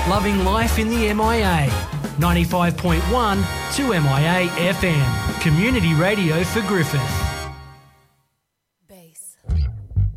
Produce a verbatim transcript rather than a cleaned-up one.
loving life in the M I A. ninety-five point one to M I A F M. Community radio for Griffith.